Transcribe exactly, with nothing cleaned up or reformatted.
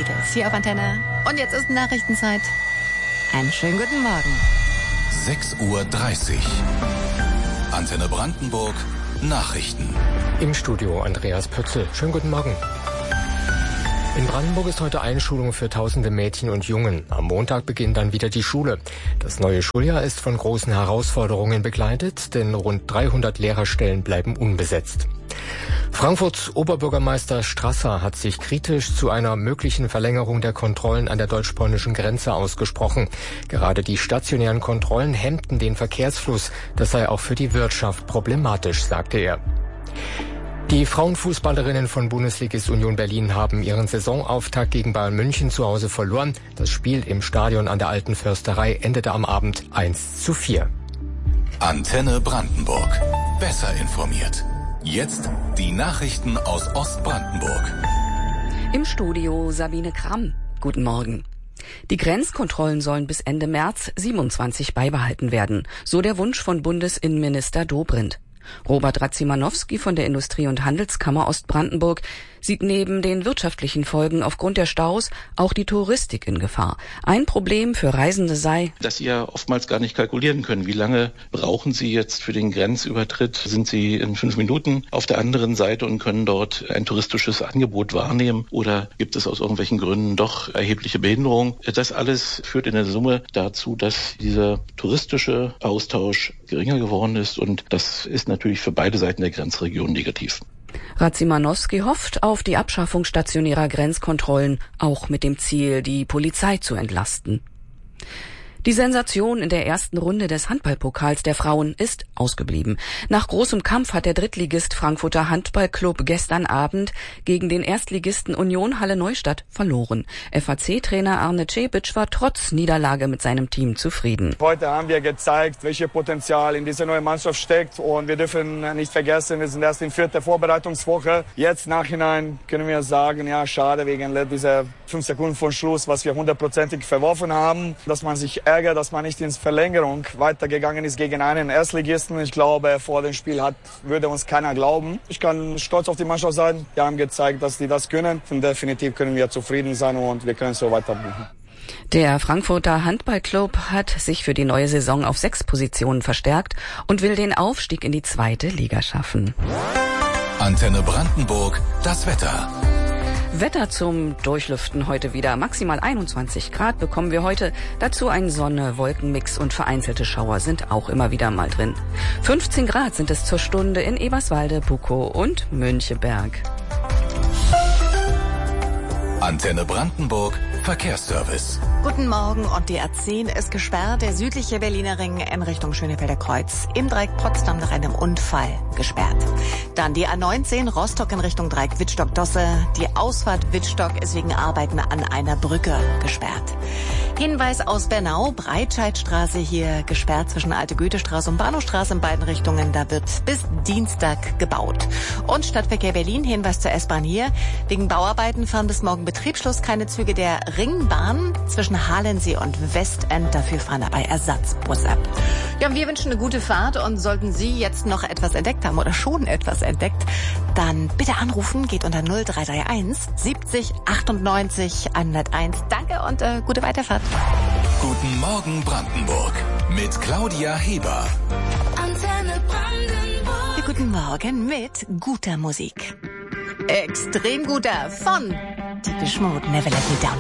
Beatles hier auf Antenne. Und jetzt ist Nachrichtenzeit. Einen schönen guten Morgen. sechs Uhr dreißig. Antenne Brandenburg. Nachrichten. Im Studio Andreas Pötzl. Schönen guten Morgen. In Brandenburg ist heute Einschulung für tausende Mädchen und Jungen. Am Montag beginnt dann wieder die Schule. Das neue Schuljahr ist von großen Herausforderungen begleitet, denn rund dreihundert Lehrerstellen bleiben unbesetzt. Frankfurts Oberbürgermeister Strasser hat sich kritisch zu einer möglichen Verlängerung der Kontrollen an der deutsch-polnischen Grenze ausgesprochen. Gerade die stationären Kontrollen hemmten den Verkehrsfluss. Das sei auch für die Wirtschaft problematisch, sagte er. Die Frauenfußballerinnen von Bundesligist Union Berlin haben ihren Saisonauftakt gegen Bayern München zu Hause verloren. Das Spiel im Stadion an der Alten Försterei endete am Abend eins zu vier. Antenne Brandenburg. Besser informiert. Jetzt die Nachrichten aus Ostbrandenburg. Im Studio Sabine Kramm. Guten Morgen. Die Grenzkontrollen sollen bis Ende März siebenundzwanzig beibehalten werden. So der Wunsch von Bundesinnenminister Dobrindt. Robert Radzimanowski von der Industrie- und Handelskammer Ostbrandenburg sieht neben den wirtschaftlichen Folgen aufgrund der Staus auch die Touristik in Gefahr. Ein Problem für Reisende sei, dass sie ja oftmals gar nicht kalkulieren können. Wie lange brauchen sie jetzt für den Grenzübertritt? Sind sie in fünf Minuten auf der anderen Seite und können dort ein touristisches Angebot wahrnehmen? Oder gibt es aus irgendwelchen Gründen doch erhebliche Behinderungen? Das alles führt in der Summe dazu, dass dieser touristische Austausch geringer geworden ist. Und das ist natürlich für beide Seiten der Grenzregion negativ. Radzimanowski hofft auf die Abschaffung stationärer Grenzkontrollen, auch mit dem Ziel, die Polizei zu entlasten. Die Sensation in der ersten Runde des Handballpokals der Frauen ist ausgeblieben. Nach großem Kampf hat der Drittligist Frankfurter Handballclub gestern Abend gegen den Erstligisten Union Halle Neustadt verloren. F A C-Trainer Arne Cebic war trotz Niederlage mit seinem Team zufrieden. Heute haben wir gezeigt, welches Potenzial in dieser neuen Mannschaft steckt. Und wir dürfen nicht vergessen, wir sind erst in vierter Vorbereitungswoche. Jetzt nachhinein können wir sagen, ja, schade wegen dieser fünf Sekunden vor Schluss, was wir hundertprozentig verworfen haben, dass man sich Ärger, dass man nicht in Verlängerung weitergegangen ist gegen einen Erstligisten. Ich glaube, vor dem Spiel hat, würde uns keiner glauben. Ich kann stolz auf die Mannschaft sein. Wir haben gezeigt, dass die das können. Und definitiv können wir zufrieden sein und wir können so weitermachen. Der Frankfurter Handballclub hat sich für die neue Saison auf sechs Positionen verstärkt und will den Aufstieg in die zweite Liga schaffen. Antenne Brandenburg, das Wetter. Wetter zum Durchlüften heute wieder. Maximal einundzwanzig Grad bekommen wir heute. Dazu ein Sonne-Wolkenmix und vereinzelte Schauer sind auch immer wieder mal drin. fünfzehn Grad sind es zur Stunde in Eberswalde, Bukow und Müncheberg. Antenne Brandenburg, Verkehrsservice. Guten Morgen, und die A zehn ist gesperrt. Der südliche Berliner Ring in Richtung Schönefelder Kreuz. Im Dreieck Potsdam nach einem Unfall gesperrt. Dann die A neunzehn Rostock in Richtung Dreieck Wittstock-Dosse. Die Ausfahrt Wittstock ist wegen Arbeiten an einer Brücke gesperrt. Hinweis aus Bernau, Breitscheidstraße hier gesperrt zwischen Alte Goethestraße und Bahnhofstraße in beiden Richtungen. Da wird bis Dienstag gebaut. Und Stadtverkehr Berlin, Hinweis zur S-Bahn hier. Wegen Bauarbeiten fahren bis morgen Betriebsschluss keine Züge der Ringbahn zwischen Halensee und Westend. Dafür fahren dabei Ersatzbusse. Ja, und wir wünschen eine gute Fahrt, und sollten Sie jetzt noch etwas entdeckt haben oder schon etwas entdeckt, dann bitte anrufen, geht unter null drei drei eins siebzig achtundneunzig hunderteins. Danke und äh, gute Weiterfahrt. Guten Morgen Brandenburg mit Claudia Heber. Antenne Brandenburg. Guten Morgen mit guter Musik. Extrem guter von Depeche Mode, Never Let Me Down